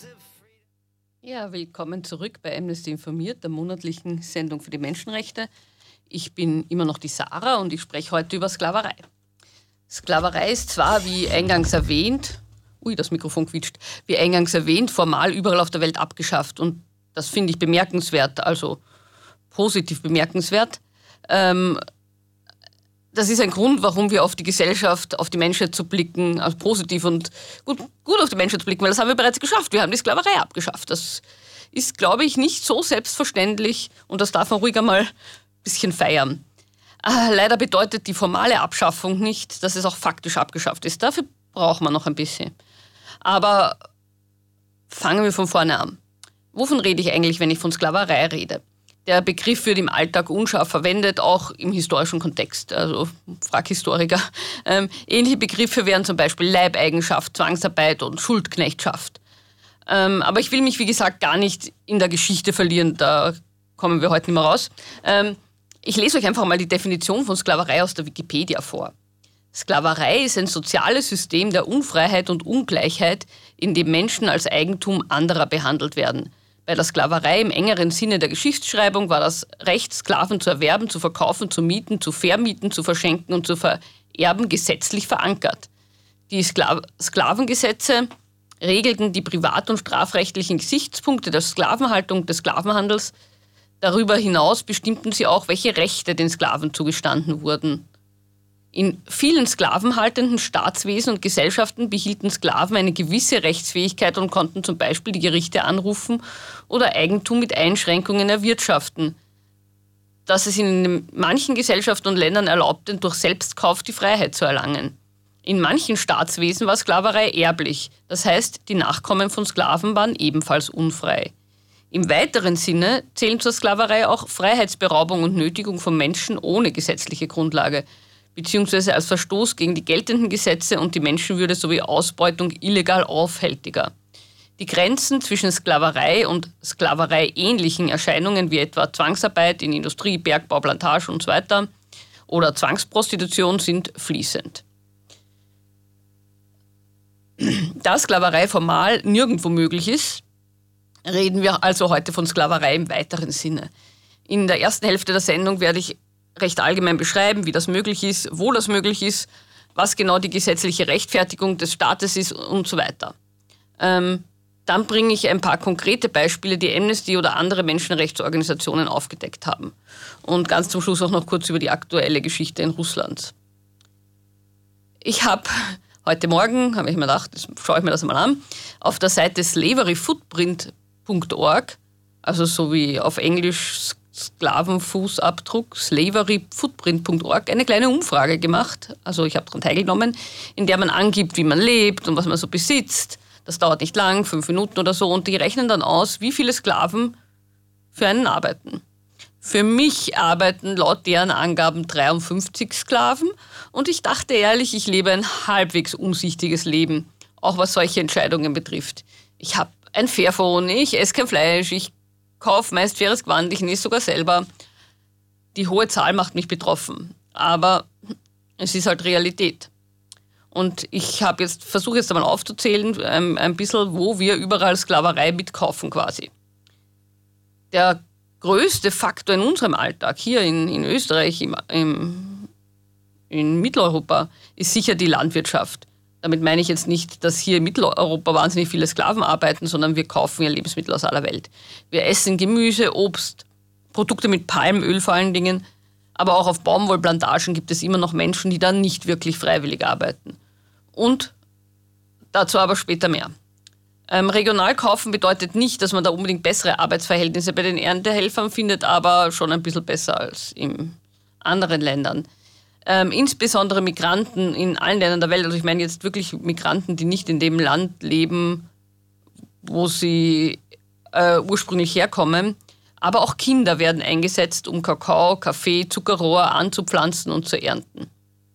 Ja, willkommen zurück bei Amnesty informiert, der monatlichen Sendung für die Menschenrechte. Ich bin immer noch die Sarah und ich spreche heute über Sklaverei. Sklaverei ist zwar, wie eingangs erwähnt, das Mikrofon quietscht, wie eingangs erwähnt, formal überall auf der Welt abgeschafft. Und das finde ich bemerkenswert, also positiv bemerkenswert. Das ist ein Grund, warum wir auf die Gesellschaft, auf die Menschheit zu blicken, also positiv und gut auf die Menschheit zu blicken, weil das haben wir bereits geschafft. Wir haben die Sklaverei abgeschafft. Das ist, glaube ich, nicht so selbstverständlich und das darf man ruhig einmal ein bisschen feiern. Leider bedeutet die formale Abschaffung nicht, dass es auch faktisch abgeschafft ist. Dafür braucht man noch ein bisschen. Aber fangen wir von vorne an. Wovon rede ich eigentlich, wenn ich von Sklaverei rede? Der Begriff wird im Alltag unscharf verwendet, auch im historischen Kontext, also frag Historiker. Ähnliche Begriffe wären zum Beispiel Leibeigenschaft, Zwangsarbeit und Schuldknechtschaft. Aber ich will mich, wie gesagt, gar nicht in der Geschichte verlieren, da kommen wir heute nicht mehr raus. Ich lese euch einfach mal die Definition von Sklaverei aus der Wikipedia vor. Sklaverei ist ein soziales System der Unfreiheit und Ungleichheit, in dem Menschen als Eigentum anderer behandelt werden. Bei der Sklaverei im engeren Sinne der Geschichtsschreibung war das Recht, Sklaven zu erwerben, zu verkaufen, zu mieten, zu vermieten, zu verschenken und zu vererben gesetzlich verankert. Die Sklavengesetze regelten die privat- und strafrechtlichen Gesichtspunkte der Sklavenhaltung, des Sklavenhandels. Darüber hinaus bestimmten sie auch, welche Rechte den Sklaven zugestanden wurden. In vielen sklavenhaltenden Staatswesen und Gesellschaften behielten Sklaven eine gewisse Rechtsfähigkeit und konnten zum Beispiel die Gerichte anrufen oder Eigentum mit Einschränkungen erwirtschaften, dass es in manchen Gesellschaften und Ländern erlaubte, durch Selbstkauf die Freiheit zu erlangen. In manchen Staatswesen war Sklaverei erblich, das heißt, die Nachkommen von Sklaven waren ebenfalls unfrei. Im weiteren Sinne zählen zur Sklaverei auch Freiheitsberaubung und Nötigung von Menschen ohne gesetzliche Grundlage, beziehungsweise als Verstoß gegen die geltenden Gesetze und die Menschenwürde sowie Ausbeutung illegal aufhältiger. Die Grenzen zwischen Sklaverei und Sklaverei-ähnlichen Erscheinungen wie etwa Zwangsarbeit in Industrie, Bergbau, Plantage und so weiter oder Zwangsprostitution sind fließend. Da Sklaverei formal nirgendwo möglich ist, reden wir also heute von Sklaverei im weiteren Sinne. In der ersten Hälfte der Sendung werde ich recht allgemein beschreiben, wie das möglich ist, wo das möglich ist, was genau die gesetzliche Rechtfertigung des Staates ist und so weiter. Dann bringe ich ein paar konkrete Beispiele, die Amnesty oder andere Menschenrechtsorganisationen aufgedeckt haben. Und ganz zum Schluss auch noch kurz über die aktuelle Geschichte in Russland. Ich habe heute Morgen, habe ich mir gedacht, schaue ich mir das mal an, auf der Seite slaveryfootprint.org, also so wie auf Englisch Sklavenfußabdruck, slaveryfootprint.org, eine kleine Umfrage gemacht. Also ich habe daran teilgenommen, in der man angibt, wie man lebt und was man so besitzt. Das dauert nicht lang, 5 Minuten oder so. Und die rechnen dann aus, wie viele Sklaven für einen arbeiten. Für mich arbeiten laut deren Angaben 53 Sklaven. Und ich dachte ehrlich, ich lebe ein halbwegs umsichtiges Leben, auch was solche Entscheidungen betrifft. Ich habe ein Fairphone, ich esse kein Fleisch, ich kaufe meist faires Gewand, ich nähe sogar selber. Die hohe Zahl macht mich betroffen, aber es ist halt Realität. Und ich versuche jetzt einmal aufzuzählen, ein bisschen, wo wir überall Sklaverei mitkaufen quasi. Der größte Faktor in unserem Alltag, hier in Österreich, in Mitteleuropa, ist sicher die Landwirtschaft. Damit meine ich jetzt nicht, dass hier in Mitteleuropa wahnsinnig viele Sklaven arbeiten, sondern wir kaufen ja Lebensmittel aus aller Welt. Wir essen Gemüse, Obst, Produkte mit Palmöl vor allen Dingen. Aber auch auf Baumwollplantagen gibt es immer noch Menschen, die dann nicht wirklich freiwillig arbeiten. Und dazu aber später mehr. Regional kaufen bedeutet nicht, dass man da unbedingt bessere Arbeitsverhältnisse bei den Erntehelfern findet, aber schon ein bisschen besser als in anderen Ländern. Insbesondere Migranten in allen Ländern der Welt, also ich meine jetzt wirklich Migranten, die nicht in dem Land leben, wo sie ursprünglich herkommen, aber auch Kinder werden eingesetzt, um Kakao, Kaffee, Zuckerrohr anzupflanzen und zu ernten.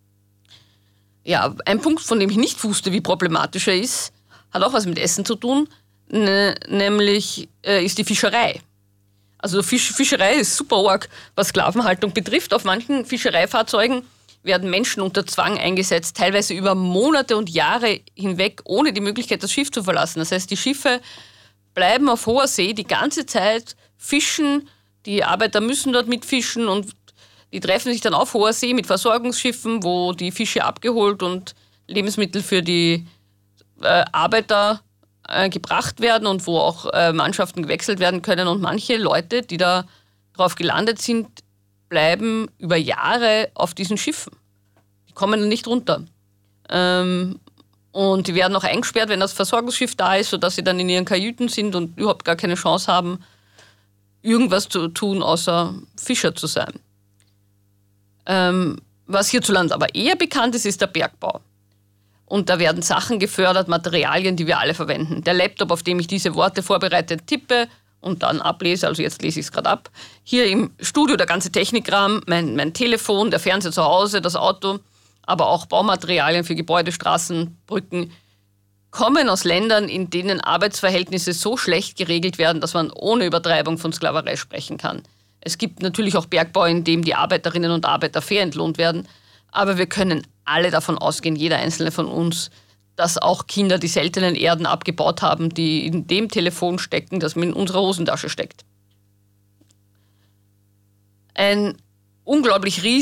Ja, ein Punkt, von dem ich nicht wusste, wie problematisch er ist, hat auch was mit Essen zu tun, nämlich ist die Fischerei. Also Fischerei ist super arg, was Sklavenhaltung betrifft. Auf manchen Fischereifahrzeugen werden Menschen unter Zwang eingesetzt, teilweise über Monate und Jahre hinweg, ohne die Möglichkeit, das Schiff zu verlassen. Das heißt, die Schiffe bleiben auf hoher See die ganze Zeit fischen. Die Arbeiter müssen dort mitfischen und die treffen sich dann auf hoher See mit Versorgungsschiffen, wo die Fische abgeholt und Lebensmittel für die Arbeiter gebracht werden und wo auch Mannschaften gewechselt werden können. Und manche Leute, die da drauf gelandet sind, bleiben über Jahre auf diesen Schiffen. Die kommen dann nicht runter. Und die werden auch eingesperrt, wenn das Versorgungsschiff da ist, sodass sie dann in ihren Kajüten sind und überhaupt gar keine Chance haben, irgendwas zu tun, außer Fischer zu sein. Was hierzulande aber eher bekannt ist, ist der Bergbau. Und da werden Sachen gefördert, Materialien, die wir alle verwenden. Der Laptop, auf dem ich diese Worte vorbereitet tippe und dann ablese, also jetzt lese ich es gerade ab. Hier im Studio der ganze Technikrahmen, mein Telefon, der Fernseher zu Hause, das Auto, aber auch Baumaterialien für Gebäude, Straßen, Brücken, kommen aus Ländern, in denen Arbeitsverhältnisse so schlecht geregelt werden, dass man ohne Übertreibung von Sklaverei sprechen kann. Es gibt natürlich auch Bergbau, in dem die Arbeiterinnen und Arbeiter fair entlohnt werden, aber wir können alle davon ausgehen, jeder einzelne von uns, dass auch Kinder die seltenen Erden abgebaut haben, die in dem Telefon stecken, das in unserer Hosentasche steckt. Ein unglaublich